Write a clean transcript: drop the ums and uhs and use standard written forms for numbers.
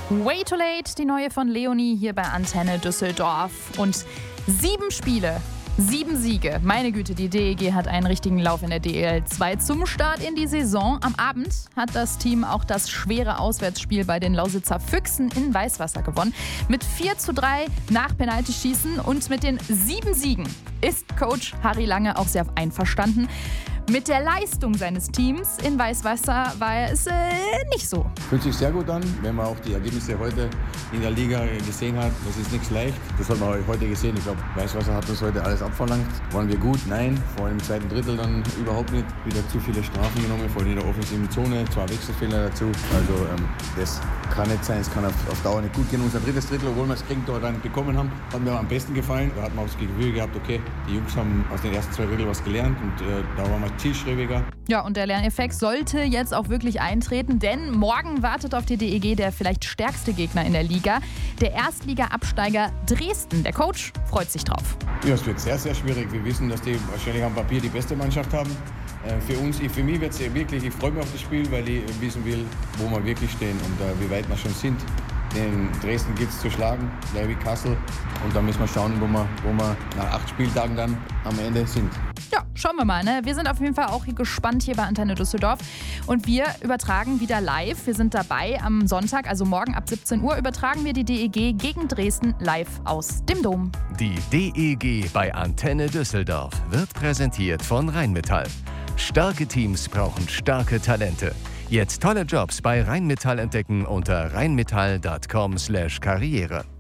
Way Too Late, die neue von Leonie hier bei Antenne Düsseldorf. Und 7 Spiele, 7 Siege. Meine Güte, die DEG hat einen richtigen Lauf in der DEL 2 zum Start in die Saison. Am Abend hat das Team auch das schwere Auswärtsspiel bei den Lausitzer Füchsen in Weißwasser gewonnen. Mit 4:3 nach Penaltyschießen und mit den 7 Siegen ist Coach Harry Lange auch sehr einverstanden. Mit der Leistung seines Teams in Weißwasser war es nicht so. Fühlt sich sehr gut an, wenn man auch die Ergebnisse heute in der Liga gesehen hat. Das ist nichts leicht. Das hat man heute gesehen. Ich glaube, Weißwasser hat uns heute alles abverlangt. Waren wir gut? Nein. Vor allem im zweiten Drittel dann überhaupt nicht. Wieder zu viele Strafen genommen, vor allem in der offensiven Zone. 2 Wechselfehler dazu. Also das kann nicht sein. Es kann auf Dauer nicht gut gehen. Unser drittes Drittel, obwohl wir das Gegentor dann bekommen haben, hat mir am besten gefallen. Da hat man auch das Gefühl gehabt, okay, die Jungs haben aus den ersten 2 Drittel was gelernt und da waren wir zielstrebiger. Ja, und der Lerneffekt sollte jetzt auch wirklich eintreten, denn morgen wartet auf die DEG der vielleicht stärkste Gegner in der Liga, der Erstliga-Absteiger Dresden. Der Coach freut sich drauf. Ja, es wird sehr, sehr schwierig. Wir wissen, dass die wahrscheinlich am Papier die beste Mannschaft haben. Für mich wird es wirklich, ich freue mich auf das Spiel, weil ich wissen will, wo wir wirklich stehen und wie weit wir schon sind. Den Dresden gilt es zu schlagen, gleich wie Kassel. Und dann müssen wir schauen, wo wir nach 8 Spieltagen dann am Ende sind. Ja, schauen wir mal. Ne? Wir sind auf jeden Fall auch gespannt hier bei Antenne Düsseldorf. Und wir übertragen wieder live. Wir sind dabei am Sonntag, also morgen ab 17 Uhr, übertragen wir die DEG gegen Dresden live aus dem Dom. Die DEG bei Antenne Düsseldorf wird präsentiert von Rheinmetall. Starke Teams brauchen starke Talente. Jetzt tolle Jobs bei Rheinmetall entdecken unter rheinmetall.com/karriere.